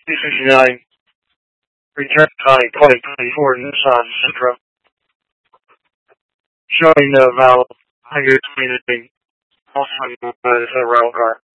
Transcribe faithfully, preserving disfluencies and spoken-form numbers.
two sixty-nine. Return time twenty twenty-four Nissan Sentra. Showing the valve one hundred twenty-nine. Also, uh, it's a rental car.